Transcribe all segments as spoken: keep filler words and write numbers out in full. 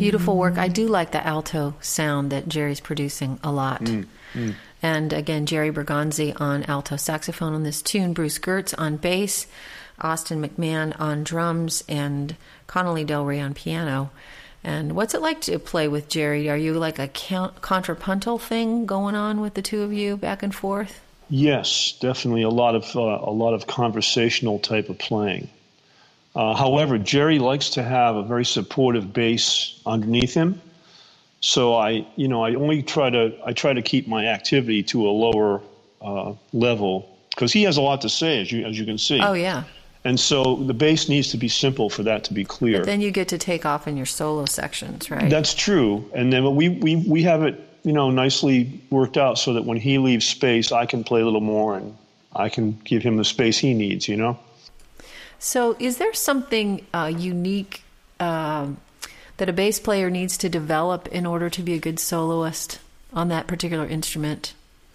Beautiful work. I do like the alto sound that Jerry's producing a lot. Mm, mm. And again, Jerry Bergonzi on alto saxophone on this tune, Bruce Gertz on bass, Austin McMahon on drums, and Connolly Del Rey on piano. And what's it like to play with Jerry? Are you like a contrapuntal thing going on with the two of you back and forth? Yes, definitely a lot of uh, a lot of conversational type of playing. Uh, however, Jerry likes to have a very supportive bass underneath him. So I, you know, I only try to I try to keep my activity to a lower uh, level because he has a lot to say, as you as you can see. Oh yeah. And so the bass needs to be simple for that to be clear. But then you get to take off in your solo sections, right? That's true. And then we we we have it, you know, nicely worked out so that when he leaves space, I can play a little more and I can give him the space he needs, you know? So is there something uh, unique um, that a bass player needs to develop in order to be a good soloist on that particular instrument?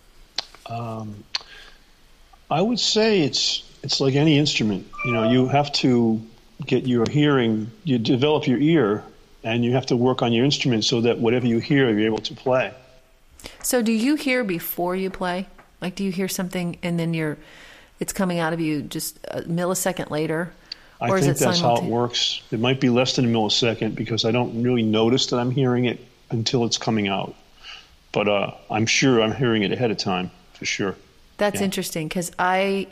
Um, I would say it's it's like any instrument. You know, you have to get your hearing, you develop your ear, and you have to work on your instrument so that whatever you hear, you're able to play. So do you hear before you play? Like, do you hear something and then you're, it's coming out of you just a millisecond later? I or think is it that's simultaneous? how it works. It might be less than a millisecond because I don't really notice that I'm hearing it until it's coming out. But uh, I'm sure I'm hearing it ahead of time, for sure. That's yeah. interesting because I,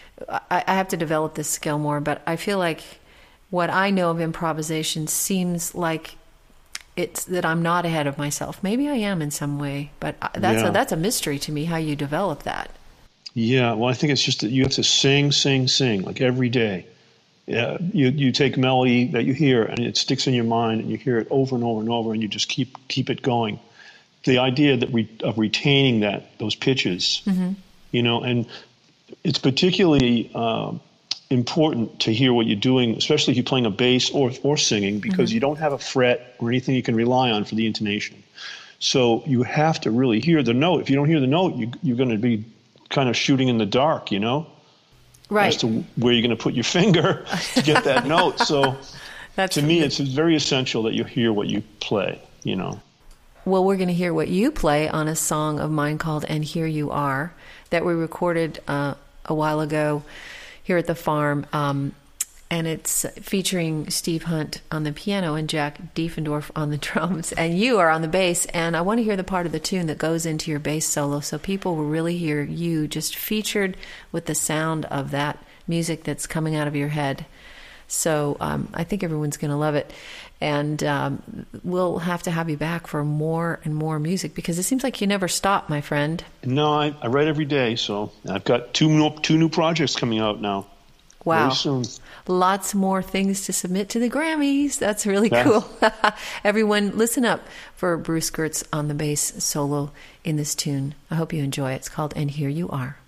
I I have to develop this skill more, but I feel like what I know of improvisation seems like it's that I'm not ahead of myself. Maybe I am in some way, but that's yeah. a, that's a mystery to me how you develop that. Yeah, well, I think it's just that you have to sing, sing, sing, like every day. Yeah, you you take melody that you hear and it sticks in your mind and you hear it over and over and over and you just keep keep it going. The idea that we of retaining that those pitches, mm-hmm. you know, and it's particularly uh, important to hear what you're doing, especially if you're playing a bass or or singing, because mm-hmm. you don't have a fret or anything you can rely on for the intonation. So you have to really hear the note. If you don't hear the note, you, you're going to be kind of shooting in the dark, you know, right? As to where you're going to put your finger to get that note. So That's to me, it's very essential that you hear what you play, you know. Well, we're going to hear what you play on a song of mine called And Here You Are that we recorded uh, a while ago here at the farm. Um, and it's featuring Steve Hunt on the piano and Jack Diefendorf on the drums. And you are on the bass. And I want to hear the part of the tune that goes into your bass solo so people will really hear you just featured with the sound of that music that's coming out of your head. So um, I think everyone's going to love it. And um, we'll have to have you back for more and more music because it seems like you never stop, my friend. No, I, I write every day. So I've got two new, two new projects coming out now. Wow. Very soon. Lots more things to submit to the Grammys. That's really yeah. cool. Everyone, listen up for Bruce Gertz on the bass solo in this tune. I hope you enjoy it. It's called And Here You Are.